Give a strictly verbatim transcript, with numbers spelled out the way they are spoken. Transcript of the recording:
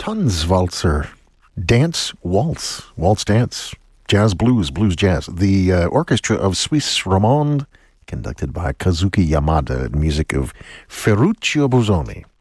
Tanzwalzer, Dance Waltz, Waltz Dance, Jazz Blues, Blues Jazz. The uh, orchestra of Suisse Romande, conducted by Kazuki Yamada, music of Ferruccio Busoni.